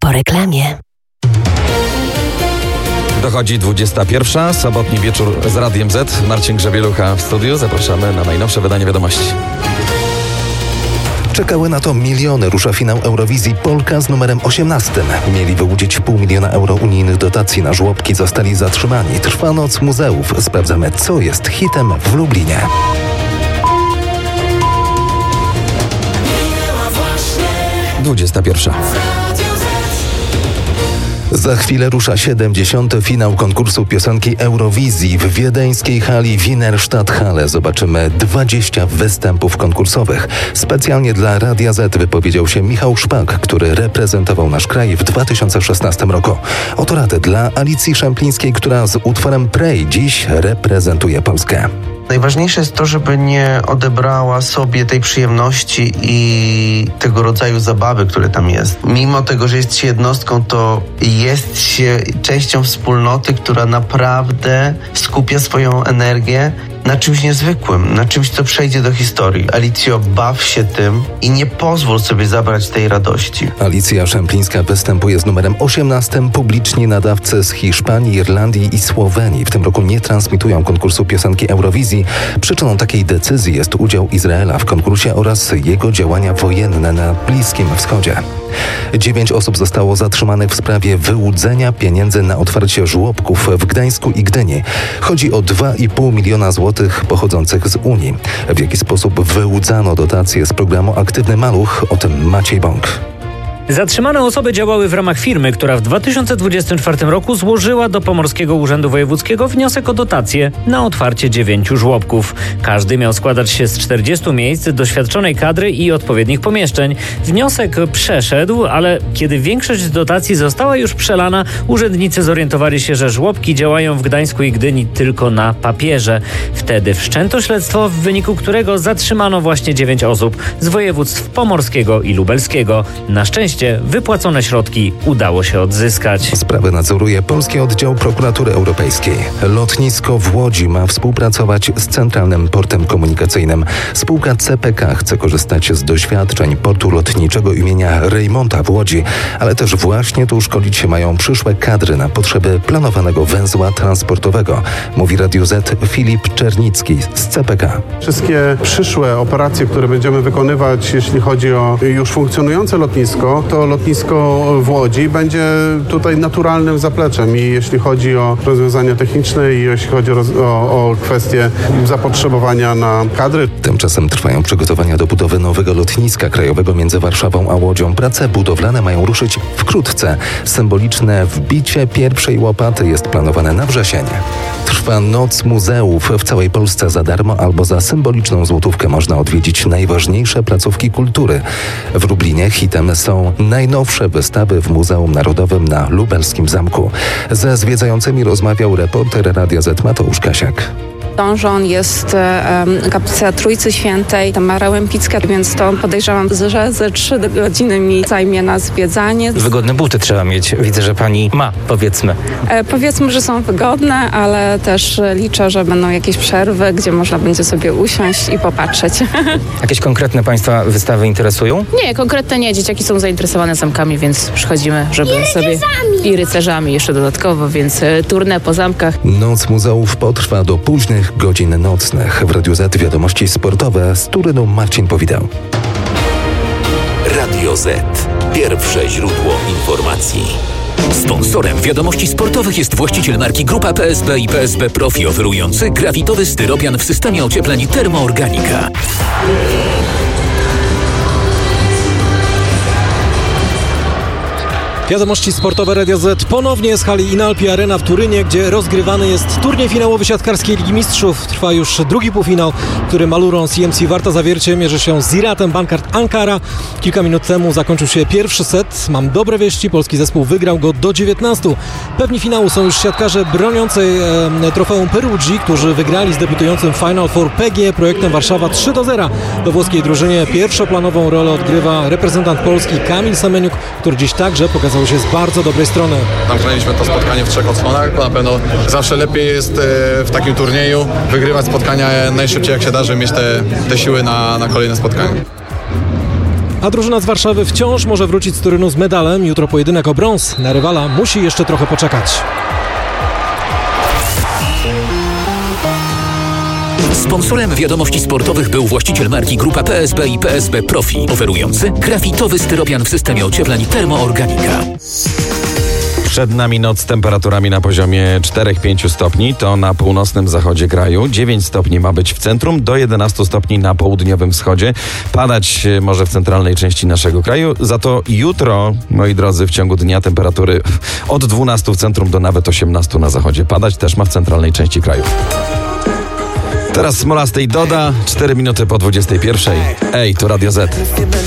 Po reklamie. Dochodzi 21. Sobotni wieczór z Radiem Z. Marcin Grzebielucha w studiu. Zapraszamy na najnowsze wydanie wiadomości. Czekały na to miliony. Rusza finał Eurowizji. Polka z numerem 18. Mieli wyłudzić $500 000 euro unijnych dotacji na żłobki. Zostali zatrzymani. Trwa noc muzeów. Sprawdzamy, co jest hitem w Lublinie. Dwudziesta pierwsza. Za chwilę rusza 70. finał konkursu piosenki Eurowizji w wiedeńskiej hali Wienerstadthalle. Zobaczymy 20 występów konkursowych. Specjalnie dla Radia Z wypowiedział się Michał Szpak, który reprezentował nasz kraj w 2016 roku. Oto rady dla Alicji Szemplińskiej, która z utworem Pray dziś reprezentuje Polskę. Najważniejsze jest to, żeby nie odebrała sobie tej przyjemności i tego rodzaju zabawy, które tam jest. Mimo tego, że jest się jednostką, to jest się częścią wspólnoty, która naprawdę skupia swoją energię na czymś niezwykłym, na czymś, co przejdzie do historii. Alicjo, baw się tym i nie pozwól sobie zabrać tej radości. Alicja Szemplińska występuje z numerem 18. Publiczni nadawcy z Hiszpanii, Irlandii i Słowenii w tym roku nie transmitują konkursu piosenki Eurowizji. Przyczyną takiej decyzji jest udział Izraela w konkursie oraz jego działania wojenne na Bliskim Wschodzie. 9 osób zostało zatrzymanych w sprawie wyłudzenia pieniędzy na otwarcie żłobków w Gdańsku i Gdyni. Chodzi o 2,5 miliona złotych pochodzących z Unii. W jaki sposób wyłudzano dotacje z programu Aktywny Maluch? O tym Maciej Bąk. Zatrzymane osoby działały w ramach firmy, która w 2024 roku złożyła do Pomorskiego Urzędu Wojewódzkiego wniosek o dotację na otwarcie 9 żłobków. Każdy miał składać się z 40 miejsc, doświadczonej kadry i odpowiednich pomieszczeń. Wniosek przeszedł, ale kiedy większość dotacji została już przelana, urzędnicy zorientowali się, że żłobki działają w Gdańsku i Gdyni tylko na papierze. Wtedy wszczęto śledztwo, w wyniku którego zatrzymano właśnie 9 osób z województw pomorskiego i lubelskiego. Na szczęście wypłacone środki udało się odzyskać. Sprawę nadzoruje Polski Oddział Prokuratury Europejskiej. Lotnisko w Łodzi ma współpracować z Centralnym Portem Komunikacyjnym. Spółka CPK chce korzystać z doświadczeń portu lotniczego imienia Rejmonta w Łodzi, ale też właśnie tu szkolić się mają przyszłe kadry na potrzeby planowanego węzła transportowego, mówi Radiu Z Filip Czernicki z CPK. Wszystkie przyszłe operacje, które będziemy wykonywać, jeśli chodzi o już funkcjonujące lotnisko, to lotnisko w Łodzi będzie tutaj naturalnym zapleczem i jeśli chodzi o rozwiązania techniczne i jeśli chodzi o kwestie zapotrzebowania na kadry. Tymczasem trwają przygotowania do budowy nowego lotniska krajowego między Warszawą a Łodzią. Prace budowlane mają ruszyć wkrótce. Symboliczne wbicie pierwszej łopaty jest planowane na wrzesień. Trwa Noc Muzeów. W całej Polsce za darmo albo za symboliczną złotówkę można odwiedzić najważniejsze placówki kultury. W Lublinie hitem są najnowsze wystawy w Muzeum Narodowym na Lubelskim Zamku. Ze zwiedzającymi rozmawiał reporter Radia Z Mateusz Kasiak. Donżon jest kaplica Trójcy Świętej, Tamara Łępicka, więc to podejrzewam, że ze 3 godziny mi zajmie na zwiedzanie. Wygodne buty trzeba mieć. Widzę, że pani ma, powiedzmy. Powiedzmy, że są wygodne, ale też liczę, że będą jakieś przerwy, gdzie można będzie sobie usiąść i popatrzeć. Jakieś konkretne państwa wystawy interesują? Nie, konkretnie nie. Dzieciaki są zainteresowane zamkami, więc przychodzimy, żeby sobie... I rycerzami jeszcze dodatkowo, więc tournée po zamkach. Noc Muzeów potrwa do późnych godzin nocnych. W Radiu Z wiadomości sportowe z Turynu Marcin Powidał. Radio Z. Pierwsze źródło informacji. Sponsorem wiadomości sportowych jest właściciel marki Grupa PSB i PSB Profi, oferujący grafitowy styropian w systemie ociepleń Termoorganika. Wiadomości sportowe Radia Z ponownie z hali Inalpi Arena w Turynie, gdzie rozgrywany jest turniej finałowy siatkarskiej Ligi Mistrzów. Trwa już drugi półfinał, w którym Malurą CMC Warta Zawiercie mierzy się z Ziratem Bankart Ankara. Kilka minut temu zakończył się pierwszy set. Mam dobre wieści, polski zespół wygrał go do 19. Pewni finału są już siatkarze broniącej trofeum Perugii, którzy wygrali z debiutującym Final Four PG projektem Warszawa 3-0. Do włoskiej drużynie pierwszoplanową rolę odgrywa reprezentant Polski Kamil Semeniuk, który dziś także pokazał się z bardzo dobrej strony. Zamknęliśmy to spotkanie w 3 odsłonach, bo na pewno zawsze lepiej jest w takim turnieju wygrywać spotkania najszybciej jak się da, żeby mieć te siły na kolejne spotkanie. A drużyna z Warszawy wciąż może wrócić z Torunia z medalem. Jutro pojedynek o brąz. Na rywala musi jeszcze trochę poczekać. Sponsorem wiadomości sportowych był właściciel marki Grupa PSB i PSB Profi, oferujący grafitowy styropian w systemie ociepleń Termoorganika. Przed nami noc z temperaturami na poziomie 4-5 stopni, to na północnym zachodzie kraju. 9 stopni ma być w centrum, do 11 stopni na południowym wschodzie. Padać może w centralnej części naszego kraju. Za to jutro, moi drodzy, w ciągu dnia temperatury od 12 w centrum do nawet 18 na zachodzie. Padać też ma w centralnej części kraju. Teraz Smolasty i Doda, 4 minuty po 21. Ej, to Radio Z.